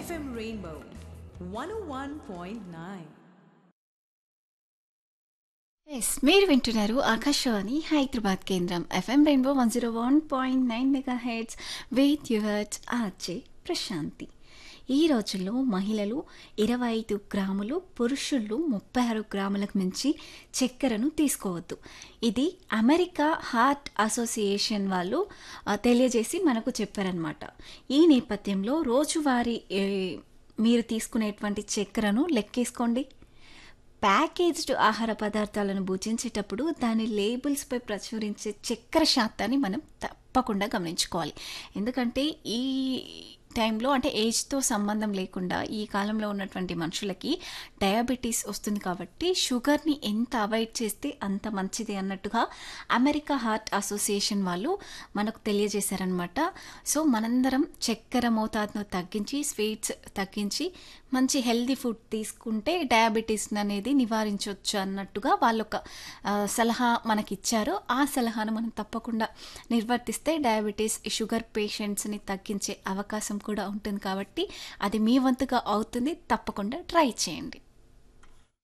FM Rainbow 101.9. Yes మీరు వింటున్నారు ఆకాశవాణి హైదరాబాద్ కేంద్రం FM rainbow 101.9 mega heads with yours RJ Prashanti. ఈ రోజుల్లో మహిళలు 25 గ్రాములు, పురుషులు 36 గ్రాములకు మించి చక్కెరను తీసుకోవద్దు. ఇది అమెరికా హార్ట్ అసోసియేషన్ వాళ్ళు తెలియజేసి మనకు చెప్పారనమాట. ఈ నేపథ్యంలో రోజువారీ మీరు తీసుకునేటువంటి చక్కెరను లెక్కేసుకోండి. ప్యాకేజ్డ్ ఆహార పదార్థాలను భుజించేటప్పుడు దాని లేబుల్స్పై ప్రచురించే చక్కెర శాతాన్ని మనం తప్పకుండా గమనించుకోవాలి. ఎందుకంటే ఈ టైంలో అంటే ఏజ్తో సంబంధం లేకుండా ఈ కాలంలో ఉన్నటువంటి మనుషులకి డయాబెటీస్ వస్తుంది కాబట్టి షుగర్ని ఎంత అవాయిడ్ చేస్తే అంత మంచిది అన్నట్టుగా అమెరికా హార్ట్ అసోసియేషన్ వాళ్ళు మనకు తెలియజేశారనమాట. సో మనందరం చక్కెర మోతాదును తగ్గించి, స్వీట్స్ తగ్గించి మంచి హెల్దీ ఫుడ్ తీసుకుంటే డయాబెటీస్ అనేది నివారించవచ్చు అన్నట్టుగా వాళ్ళొక సలహా మనకిచ్చారు. ఆ సలహాను మనం తప్పకుండా నిర్వర్తిస్తే డయాబెటీస్, షుగర్ పేషెంట్స్ని తగ్గించే అవకాశం కూడా ఉంటుంది కాబట్టి అది మీ వంతుగా అవుతుంది. తప్పకుండా ట్రై చేయండి.